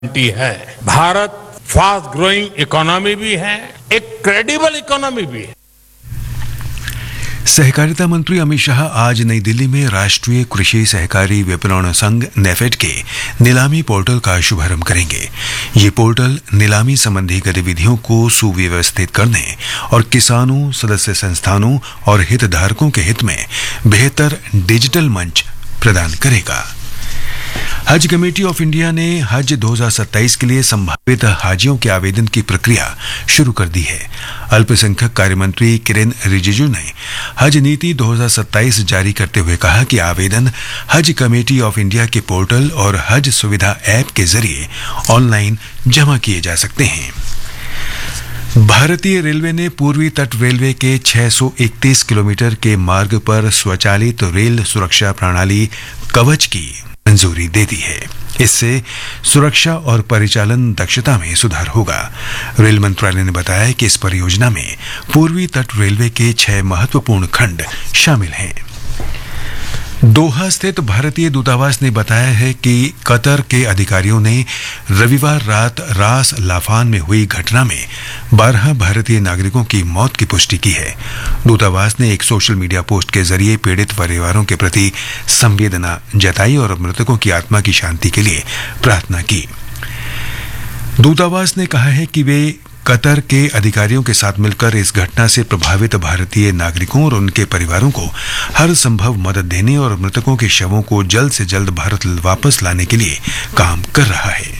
Guarantee है। Bharat fast growing economy भी है, एक क्रेडिबल इकोनॉमी भी है। सहकारिता मंत्री अमित शाह आज नई दिल्ली में राष्ट्रीय कृषि सहकारी विपणन संघ नेफेड के नीलामी पोर्टल का शुभारंभ करेंगे। ये पोर्टल नीलामी संबंधी गतिविधियों को सुव्यवस्थित करने और किसानों, सदस्य संस्थानों और हितधारकों के हित में बेहतर डिजिटल मंच प्रदान करेगा। हज कमेटी ऑफ इंडिया ने हज 2027 के लिए संभावित हाजियों के आवेदन की प्रक्रिया शुरू कर दी है। अल्पसंख्यक कार्य मंत्री किरेन रिजिजू ने हज नीति 2027 जारी करते हुए कहा कि आवेदन हज कमेटी ऑफ इंडिया के पोर्टल और हज सुविधा ऐप के जरिए ऑनलाइन जमा किए जा सकते हैं। भारतीय रेलवे ने पूर्वी तट रेलवे के 631 किलोमीटर के मार्ग पर स्वचालित रेल सुरक्षा प्रणाली कवच की मंजूरी दे दी है। इससे सुरक्षा और परिचालन दक्षता में सुधार होगा। रेल मंत्रालय ने बताया कि इस परियोजना में पूर्वी तट रेलवे के 6 महत्वपूर्ण खंड शामिल हैं। दोहा स्थित भारतीय दूतावास ने बताया है कि कतर के अधिकारियों ने रविवार रात रास लाफान में हुई घटना में 12 भारतीय नागरिकों की मौत की पुष्टि की है। दूतावास ने एक सोशल मीडिया पोस्ट के जरिए पीड़ित परिवारों के प्रति संवेदना जताई और मृतकों की आत्मा की शांति के लिए प्रार्थना की। दूतावास ने कहा है कि वे कतर के अधिकारियों के साथ मिलकर इस घटना से प्रभावित भारतीय नागरिकों और उनके परिवारों को हर संभव मदद देने और मृतकों के शवों को जल्द से जल्द भारत वापस लाने के लिए काम कर रहा है।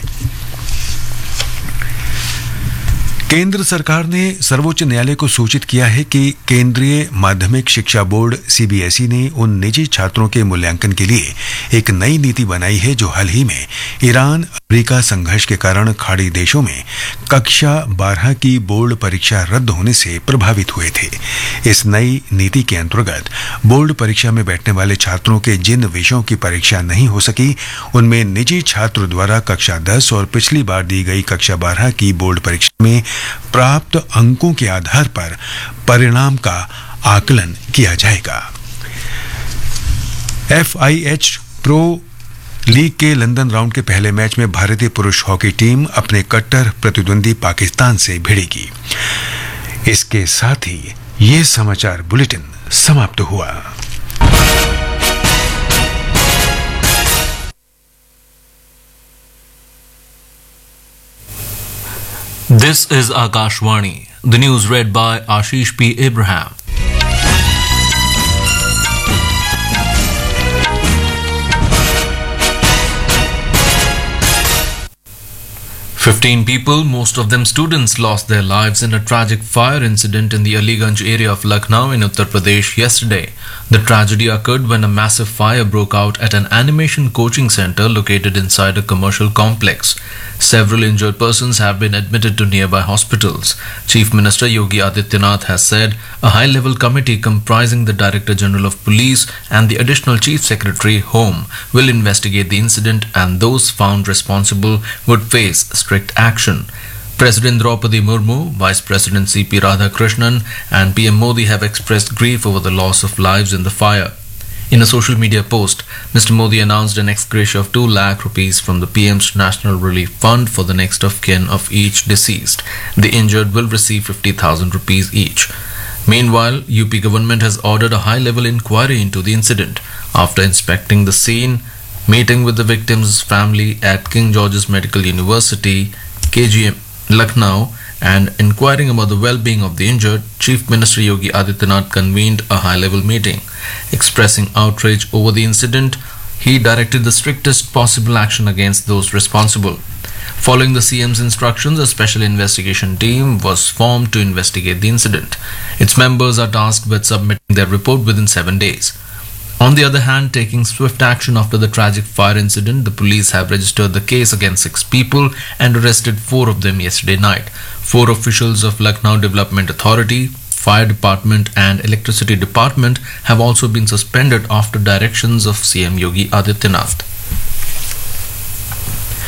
केंद्र सरकार ने सर्वोच्च न्यायालय को सूचित किया है कि केंद्रीय माध्यमिक शिक्षा बोर्ड सीबीएसई ने उन निजी छात्रों के मूल्यांकन के लिए एक नई नीति बनाई है जो हाल ही में ईरान अमेरिका संघर्ष के कारण खाड़ी देशों में कक्षा 12 की बोर्ड परीक्षा रद्द होने से प्रभावित हुए थे। इस नई नीति के अंतर्गत बोर्ड परीक्षा में बैठने वाले छात्रों के जिन विषयों की परीक्षा नहीं हो सकी उनमें निजी छात्र द्वारा कक्षा 10 और पिछली बार दी गई कक्षा 12 की बोर्ड परीक्षा में प्राप्त अंकों के आधार पर परिणाम का आकलन किया जाएगा। FIH प्रो लीग के लंदन राउंड के पहले मैच में भारतीय पुरुष हॉकी टीम अपने कट्टर प्रतिद्वंदी पाकिस्तान से भिड़ेगी। इसके साथ ही ये समाचार बुलेटिन समाप्त हुआ। This is Akashvani. The news read by Ashish P. Abraham. Fifteen people, most of them students, lost their lives in a tragic fire incident in the Aliganj area of Lucknow in Uttar Pradesh yesterday. The tragedy occurred when a massive fire broke out at an animation coaching center located inside a commercial complex. Several injured persons have been admitted to nearby hospitals. Chief Minister Yogi Adityanath has said a high-level committee comprising the Director General of Police and the Additional Chief Secretary Home will investigate the incident and those found responsible would face strict action. President Draupadi Murmu, Vice President C.P. Radhakrishnan and PM Modi have expressed grief over the loss of lives in the fire. In a social media post, Mr. Modi announced an ex gratia of 2 lakh rupees from the PM's National Relief Fund for the next of kin of each deceased. The injured will receive 50,000 rupees each. Meanwhile, UP government has ordered a high-level inquiry into the incident. After inspecting the scene, meeting with the victim's family at King George's Medical University, KGM, Lucknow, and inquiring about the well-being of the injured, Chief Minister Yogi Adityanath convened a high-level meeting. Expressing outrage over the incident, he directed the strictest possible action against those responsible. Following the CM's instructions, a special investigation team was formed to investigate the incident. Its members are tasked with submitting their report within 7 days. On the other hand, taking swift action after the tragic fire incident, the police have registered the case against 6 people and arrested 4 of them yesterday night. 4 officials of Lucknow Development Authority, Fire Department and Electricity Department have also been suspended after directions of CM Yogi Adityanath.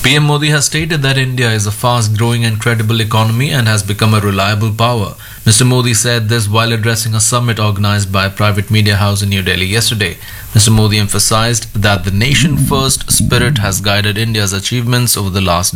PM Modi has stated that India is a fast-growing and credible economy and has become a reliable power. Mr. Modi said this while addressing a summit organized by a private media house in New Delhi yesterday. Mr. Modi emphasized that the nation-first spirit has guided India's achievements over the last